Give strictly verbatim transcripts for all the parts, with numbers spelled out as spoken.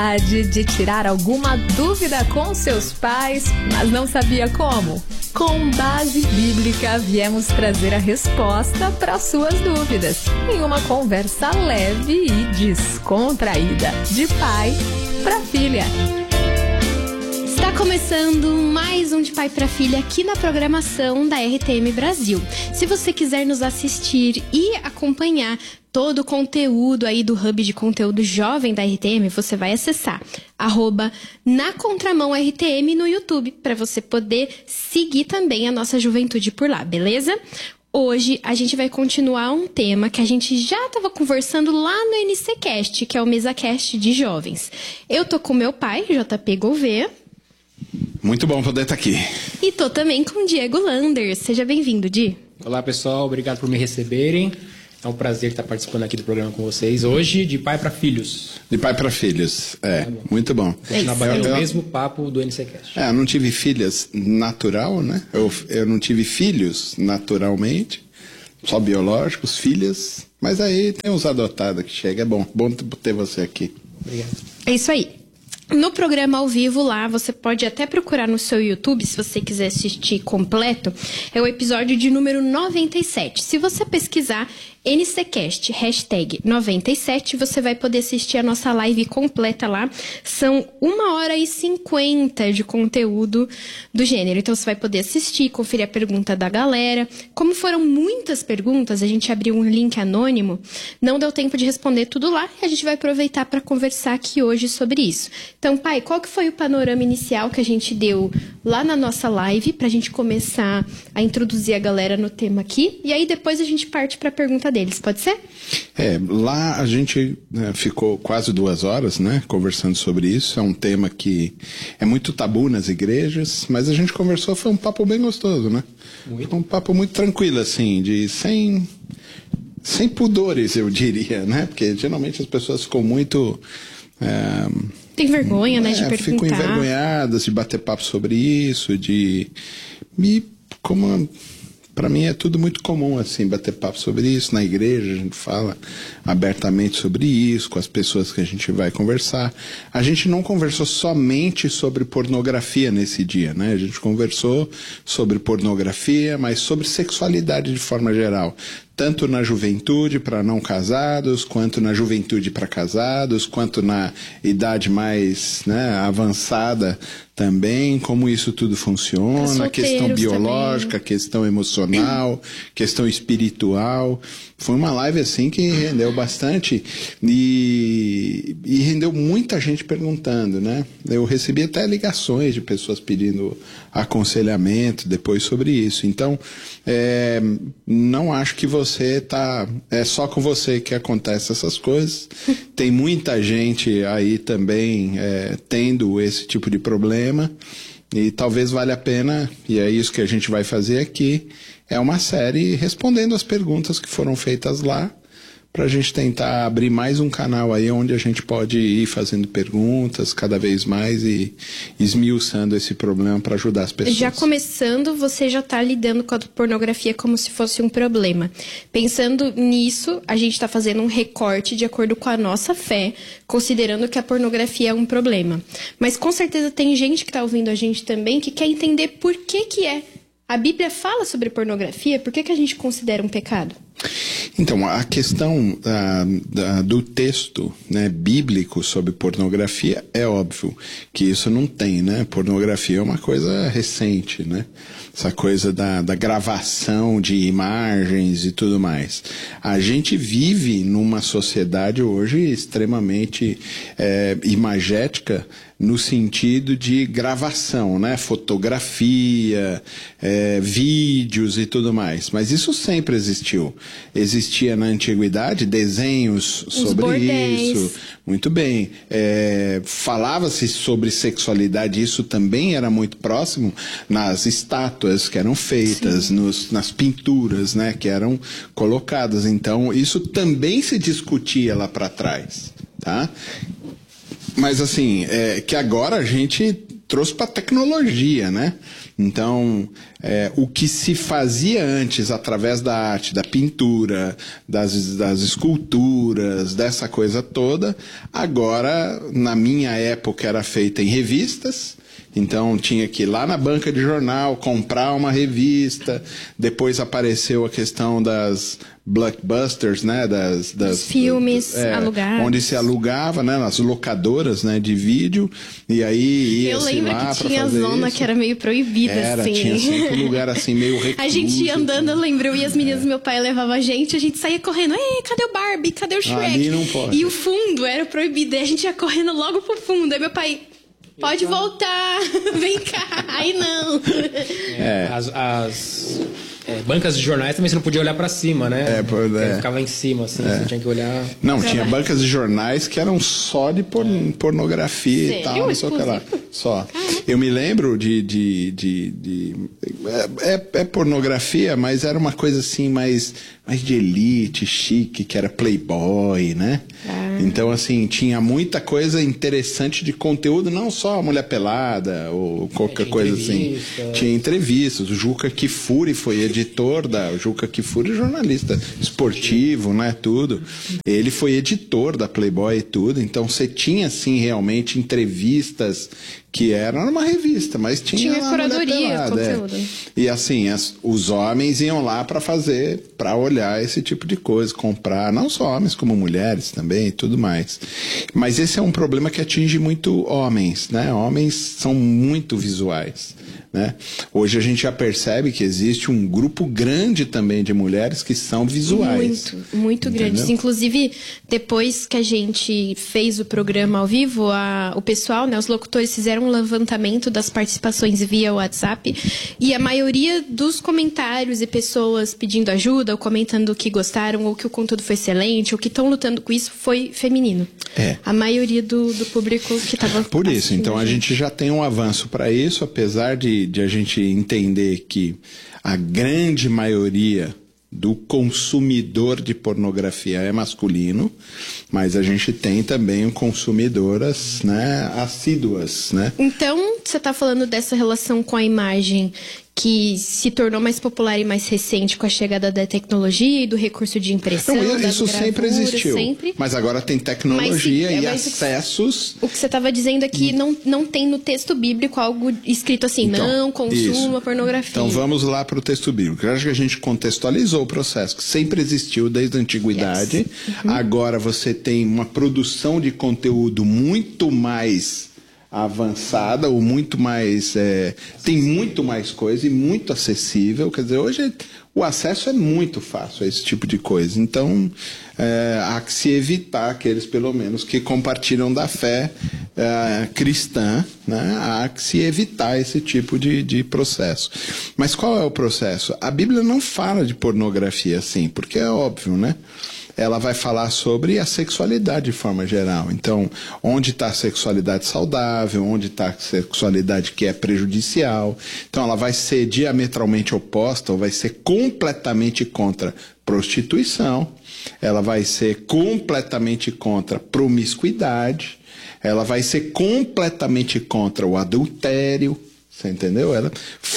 De tirar alguma dúvida com seus pais, mas não sabia como? Com base bíblica, viemos trazer a resposta para suas dúvidas em uma conversa leve e descontraída, de pai para filha. Está começando mais um De Pai para Filha aqui na programação da R T M Brasil. Se você quiser nos assistir e acompanhar todo o conteúdo aí do Hub de Conteúdo Jovem da R T M, você vai acessar arroba na contramão R T M no YouTube, para você poder seguir também a nossa juventude por lá, beleza? Hoje a gente vai continuar um tema que a gente já estava conversando lá no N C Cast, que é o MesaCast de Jovens. Eu tô com meu pai, J P Gouveia. Muito bom poder estar aqui. E tô também com o Diego Landers. Seja bem-vindo, Di. Olá, pessoal. Obrigado por me receberem. É um prazer estar participando aqui do programa com vocês. Hoje, de pai para filhos. De pai para filhos, é. Tá bom. Muito bom. Continuar batendo o mesmo papo do N C Cast. É, eu não tive filhas natural, né? Eu, eu não tive filhos naturalmente, só biológicos, filhas. Mas aí tem uns adotados que chega. É bom, bom ter você aqui. Obrigado. É isso aí. No programa ao vivo lá, você pode até procurar no seu YouTube, se você quiser assistir completo, é o episódio de número noventa e sete. Se você pesquisar N C Cast, hashtag noventa e sete, você vai poder assistir a nossa live completa lá. São uma hora e cinquenta de conteúdo do gênero. Então você vai poder assistir, conferir a pergunta da galera. Como foram muitas perguntas, a gente abriu um link anônimo, não deu tempo de responder tudo lá e a gente vai aproveitar para conversar aqui hoje sobre isso. Então, pai, qual que foi o panorama inicial que a gente deu lá na nossa live pra gente começar a introduzir a galera no tema aqui? E aí depois a gente parte para a pergunta deles, pode ser? É, lá a gente né, ficou quase duas horas, né, conversando sobre isso. É um tema que é muito tabu nas igrejas, mas a gente conversou, foi um papo bem gostoso, né? Muito. Foi um papo muito tranquilo, assim, de sem, sem pudores, eu diria, né? Porque geralmente as pessoas ficam muito... É, tem vergonha, né, de é, perguntar. Ficam envergonhadas de bater papo sobre isso, de... E como... Para mim é tudo muito comum, assim, bater papo sobre isso. Na igreja a gente fala abertamente sobre isso, com as pessoas que a gente vai conversar. A gente não conversou somente sobre pornografia nesse dia, né? A gente conversou sobre pornografia, mas sobre sexualidade de forma geral. Tanto na juventude para não casados, quanto na juventude para casados, quanto na idade mais né, avançada também, como isso tudo funciona, questão biológica, também. Questão emocional, questão espiritual. Foi uma live assim que rendeu bastante e, e rendeu muita gente perguntando, né? Eu recebi até ligações de pessoas pedindo aconselhamento depois sobre isso. Então, é, não acho que você tá... É só com você que acontece essas coisas. Tem muita gente aí também é, tendo esse tipo de problema e talvez valha a pena, e é isso que a gente vai fazer aqui, é uma série respondendo as perguntas que foram feitas lá, para a gente tentar abrir mais um canal aí onde a gente pode ir fazendo perguntas cada vez mais e esmiuçando esse problema para ajudar as pessoas. Já começando, você já está lidando com a pornografia como se fosse um problema. Pensando nisso, a gente está fazendo um recorte de acordo com a nossa fé, considerando que a pornografia é um problema. Mas com certeza tem gente que está ouvindo a gente também que quer entender por que que é. A Bíblia fala sobre pornografia, por que que a gente considera um pecado? Então, a questão ah, da, do texto né, bíblico sobre pornografia é óbvio que isso não tem, né? Pornografia é uma coisa recente, né? Essa coisa da, da gravação de imagens e tudo mais. A gente vive numa sociedade hoje extremamente é, imagética, no sentido de gravação, né? Fotografia, é, vídeos e tudo mais. Mas isso sempre existiu. Existia na antiguidade desenhos Os sobre bordéis. isso. Muito bem. É, falava-se sobre sexualidade, isso também era muito próximo nas estátuas que eram feitas, nos, nas pinturas, né? Que eram colocadas. Então, isso também se discutia lá para trás, tá? Mas assim, é, que agora a gente trouxe para a tecnologia, né? Então, é, o que se fazia antes através da arte, da pintura, das, das esculturas, dessa coisa toda, agora, na minha época, era feita em revistas. Então tinha que ir lá na banca de jornal, comprar uma revista. Depois apareceu a questão das blockbusters, né? Das, das Os filmes é, alugados. Onde se alugava, né? Nas locadoras, né? De vídeo. E aí ia Eu lembro lá que tinha fazer zona isso. que era meio proibida, Era, assim. tinha sempre um lugar assim meio recluso. A gente ia andando, eu lembro, eu e as meninas do meu pai levavam a gente, a gente saía correndo. Ei, cadê o Barbie? Cadê o Shrek? Ali não pode. E o fundo era proibido, e a gente ia correndo logo pro fundo. Aí meu pai... Pode voltar, vem cá. Aí não. É, as as é, bancas de jornais também você não podia olhar pra cima, né? É, por- é. Ficava em cima, assim, você tinha que olhar. Não, tinha bancas de jornais que eram só de por- pornografia Sério? e tal, não sei o que lá. Só. Eu me lembro de. de, de, de- é, é- é pornografia, mas era uma coisa assim mais, mais de elite, chique, que era Playboy, né? Então, assim, tinha muita coisa interessante de conteúdo, não só a mulher pelada ou qualquer tinha coisa assim. entrevista. Tinha entrevistas. O Juca Kifuri foi editor da. O Juca Kifuri é jornalista esportivo, né? Tudo. Ele foi editor da Playboy e tudo. Então você tinha, assim, realmente entrevistas que eram numa revista, mas tinha. Tinha lá a mulher curadoria, pelada, é. conteúdo. E assim, as- os homens iam lá para fazer, para olhar esse tipo de coisa, comprar, não só homens, como mulheres também e tudo mais. Mas esse é um problema que atinge muito homens, né? Homens são muito visuais, né? Hoje a gente já percebe que existe um grupo grande também de mulheres que são visuais. Muito, muito Entendeu? grandes. Inclusive, depois que a gente fez o programa ao vivo, a- o pessoal, né, os locutores fizeram um levantamento das participações via WhatsApp e a maioria dos comentários e pessoas pedindo ajuda ou comentando que gostaram ou que o conteúdo foi excelente ou que estão lutando com isso foi feminino. É. A maioria do, do público que estava Por isso, então a gente já tem um avanço para isso, apesar de, de a gente entender que a grande maioria do consumidor de pornografia é masculino, mas a gente tem também consumidoras, né, assíduas, né? Então, você está falando dessa relação com a imagem que se tornou mais popular e mais recente com a chegada da tecnologia e do recurso de impressão, Não, das isso sempre gravuras, existiu, sempre. mas agora tem tecnologia Mas, sim, e é, mas o que- acessos. O que você estava dizendo é que não, não tem no texto bíblico algo escrito assim, Então, não consuma isso. pornografia. Então vamos lá para o texto bíblico. Eu acho que a gente contextualizou o processo, que sempre existiu desde a antiguidade. Yes. Uhum. Agora você tem uma produção de conteúdo muito mais avançada, ou muito mais. É, tem muito mais coisa e muito acessível. Quer dizer, hoje o acesso é muito fácil a esse tipo de coisa. Então é, há que se evitar aqueles, pelo menos, que compartilham da fé é, cristã, né? Há que se evitar esse tipo de, de processo. Mas qual é o processo? A Bíblia não fala de pornografia assim, porque é óbvio, né? Ela vai falar sobre a sexualidade de forma geral. Então, onde está a sexualidade saudável, onde está a sexualidade que é prejudicial. Então, ela vai ser diametralmente oposta, ou vai ser completamente contra prostituição, ela vai ser completamente contra promiscuidade, ela vai ser completamente contra o adultério, você entendeu? Ela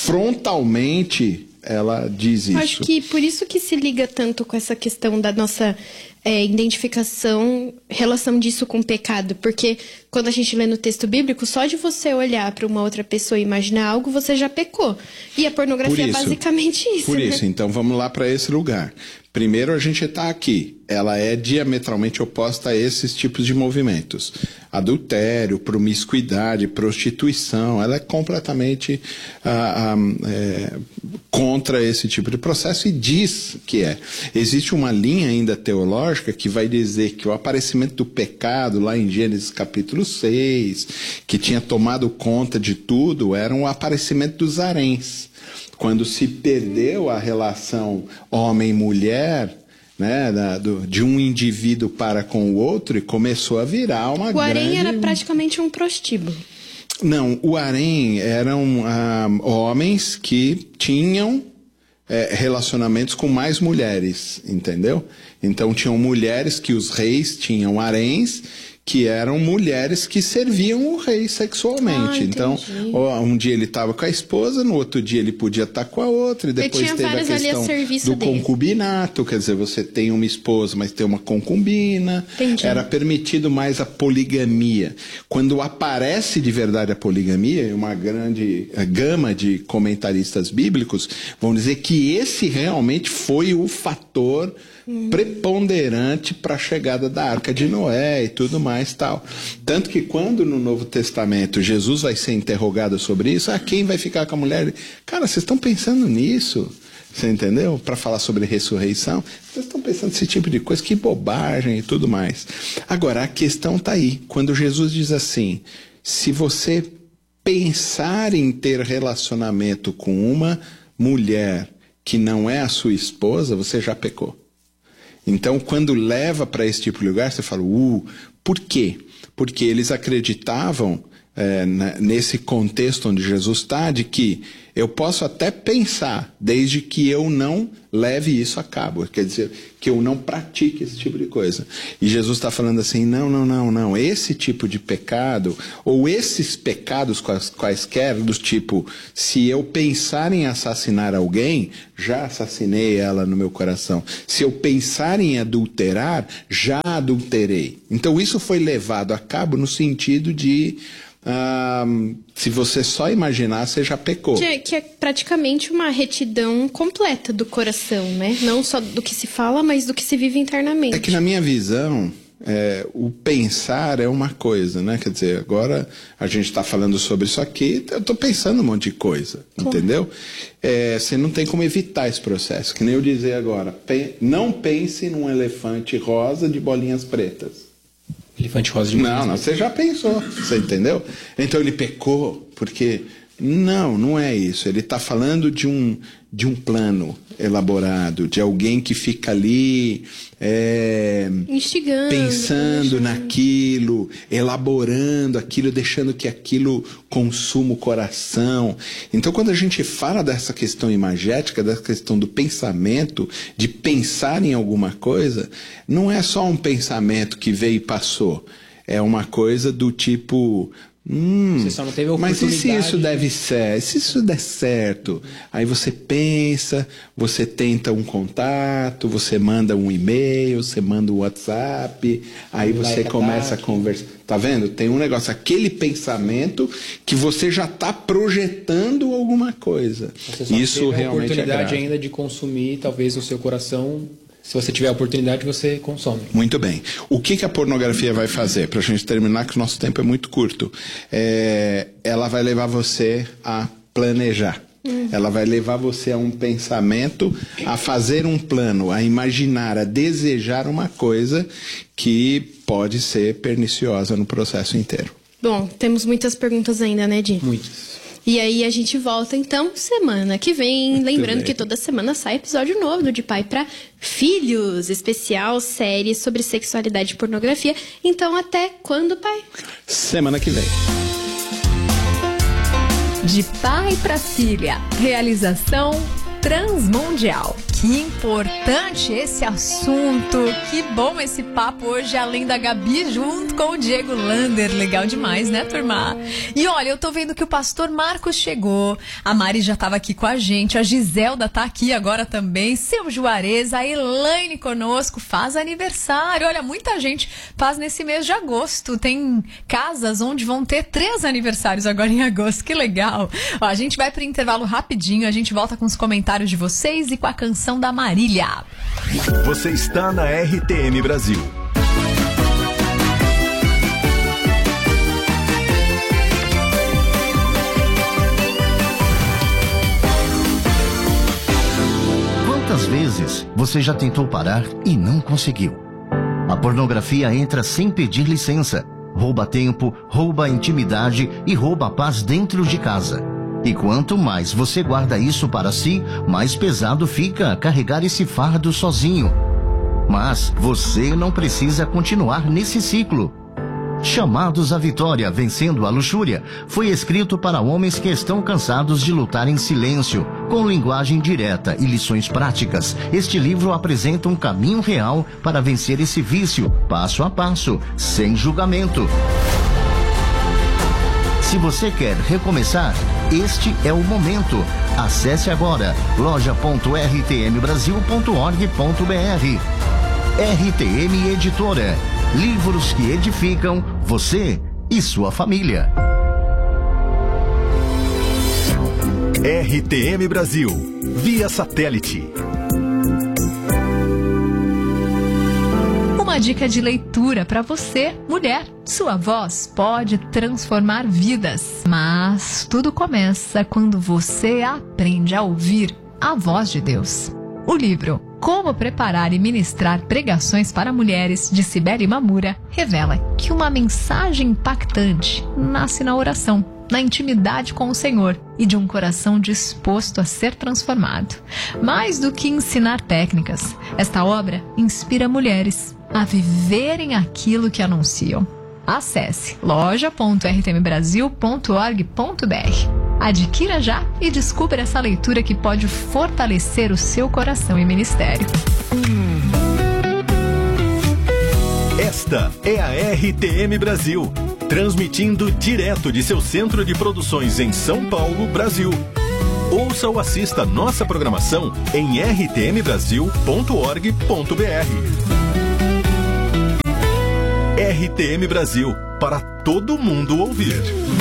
frontalmente ela diz isso. Acho que por isso que se liga tanto com essa questão da nossa é, identificação, relação disso com o pecado. Porque quando a gente lê no texto bíblico, só de você olhar para uma outra pessoa e imaginar algo, você já pecou. E a pornografia Por isso, é basicamente isso. Por né? isso, então vamos lá para esse lugar. Primeiro a gente está aqui. Ela é diametralmente oposta a esses tipos de movimentos. Adultério, promiscuidade, prostituição. Ela é completamente ah, ah, é, contra esse tipo de processo e diz que é. Existe uma linha ainda teológica que vai dizer que o aparecimento do pecado, lá em Gênesis capítulo seis, que tinha tomado conta de tudo, era um aparecimento dos haréns. Quando se perdeu a relação homem-mulher, né, da, do, de um indivíduo para com o outro, e começou a virar uma O harém grande... era praticamente um prostíbulo. Não, o harém eram ah, homens que tinham é, relacionamentos com mais mulheres, entendeu? Então tinham mulheres que os reis tinham haréns, que eram mulheres que serviam o rei sexualmente. Ah, então, um dia ele estava com a esposa, no outro dia ele podia estar com a outra, e depois teve a questão do dele. concubinato, quer dizer, você tem uma esposa, mas tem uma concubina. Entendi. Era permitido mais a poligamia. Quando aparece de verdade a poligamia, uma grande gama de comentaristas bíblicos vão dizer que esse realmente foi o fator preponderante para a chegada da Arca de Noé e tudo mais tal. Tanto que quando no Novo Testamento Jesus vai ser interrogado sobre isso, ah, quem vai ficar com a mulher? Cara, vocês estão pensando nisso? Você entendeu? Para falar sobre ressurreição, vocês estão pensando nesse tipo de coisa, que bobagem e tudo mais. Agora, a questão está aí. Quando Jesus diz assim, se você pensar em ter relacionamento com uma mulher que não é a sua esposa, você já pecou. Então, quando leva para esse tipo de lugar, você fala, uh, por quê? Porque eles acreditavam, é, nesse contexto onde Jesus está, de que eu posso até pensar, desde que eu não leve isso a cabo. Quer dizer, que eu não pratique esse tipo de coisa. E Jesus está falando assim, não, não, não, não. Esse tipo de pecado, ou esses pecados quais, quaisquer, do tipo, se eu pensar em assassinar alguém, já assassinei ela no meu coração. Se eu pensar em adulterar, já adulterei. Então isso foi levado a cabo no sentido de... Ah, se você só imaginar, você já pecou. Que é, que é praticamente uma retidão completa do coração, né? Não só do que se fala, mas do que se vive internamente. É que na minha visão, é, o pensar é uma coisa, né? Quer dizer, agora a gente está falando sobre isso aqui, eu estou pensando um monte de coisa, como? Entendeu? É, você não tem como evitar esse processo. Que nem eu dizer agora, pe- não pense num elefante rosa de bolinhas pretas. Elefante rosa de Não, não, você já pensou, você entendeu? Então ele pecou, porque... Não, não é isso. Ele está falando de um, de um plano elaborado, de alguém que fica ali... É, instigando. Pensando naquilo, elaborando aquilo, deixando que aquilo consuma o coração. Então, quando a gente fala dessa questão imagética, dessa questão do pensamento, de pensar em alguma coisa, não é só um pensamento que veio e passou. É uma coisa do tipo... Hum, você só não teve a mas e se isso de... deve ser? Se isso der certo? Aí você pensa, você tenta um contato, você manda um e-mail, você manda um WhatsApp, aí você começa a conversar. Tá vendo? Tem um negócio, aquele pensamento que você já está projetando alguma coisa. Você só isso teve a realmente oportunidade é grave. ainda de consumir, talvez no seu coração. Se você tiver a oportunidade, você consome. Muito bem. O que, que a pornografia vai fazer? Para a gente terminar, que o nosso tempo é muito curto. É, ela vai levar você a planejar. Uhum. Ela vai levar você a um pensamento, a fazer um plano, a imaginar, a desejar uma coisa que pode ser perniciosa no processo inteiro. Bom, temos muitas perguntas ainda, né, Di? Muitas. E aí a gente volta então semana que vem. Muito Lembrando bem. que toda semana sai episódio novo do De Pai para Filhos, especial série sobre sexualidade e pornografia. Então até quando, pai? Semana que vem. De pai para filha. Realização Transmundial. Que importante esse assunto. Que bom esse papo hoje, além da Gabi, junto com o Diego Lander. Legal demais, né, turma? E olha, eu tô vendo que o pastor Marcos chegou. A Mari já tava aqui com a gente. A Giselda tá aqui agora também. Seu Juarez, a Elaine conosco. Faz aniversário. Olha, muita gente faz nesse mês de agosto. Tem casas onde vão ter três aniversários agora em agosto. Que legal. Ó, a gente vai pro intervalo rapidinho. A gente volta com os comentários de vocês e com a canção da Marília. Você está na R T M Brasil. Quantas vezes você já tentou parar e não conseguiu? A pornografia entra sem pedir licença, rouba tempo, rouba intimidade e rouba a paz dentro de casa. E quanto mais você guarda isso para si, mais pesado fica carregar esse fardo sozinho. Mas você não precisa continuar nesse ciclo. Chamados à Vitória, Vencendo a Luxúria, foi escrito para homens que estão cansados de lutar em silêncio, com linguagem direta e lições práticas. Este livro apresenta um caminho real para vencer esse vício, passo a passo, sem julgamento. Se você quer recomeçar, este é o momento. Acesse agora loja ponto r t m brasil ponto org ponto b r. R T M Editora. Livros que edificam você e sua família. R T M Brasil, via satélite. Uma dica de leitura para você, mulher. Sua voz pode transformar vidas, mas tudo começa quando você aprende a ouvir a voz de Deus. O livro Como Preparar e Ministrar Pregações para Mulheres, de Cibele Mamura, revela que uma mensagem impactante nasce na oração, na intimidade com o Senhor e de um coração disposto a ser transformado. Mais do que ensinar técnicas, esta obra inspira mulheres a viverem aquilo que anunciam. Acesse loja ponto r t m brasil ponto org ponto b r. Adquira já e descubra essa leitura que pode fortalecer o seu coração e ministério. Esta é a R T M Brasil, transmitindo direto de seu centro de produções em São Paulo, Brasil. Ouça ou assista nossa programação em r t m brasil ponto org ponto b r. R T M Brasil, para todo mundo ouvir.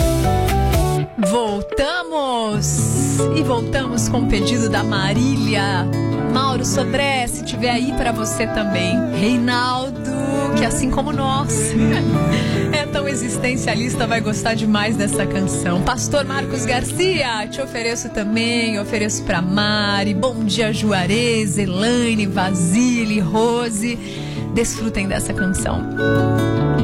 Voltamos! E voltamos com o pedido da Marília. Mauro Sodré, se tiver aí para você também. Reinaldo, que assim como nós é tão existencialista, vai gostar demais dessa canção. Pastor Marcos Garcia, te ofereço também, ofereço para Mari. Bom dia, Juarez, Elaine, Vasile, Rose. Desfrutem dessa canção.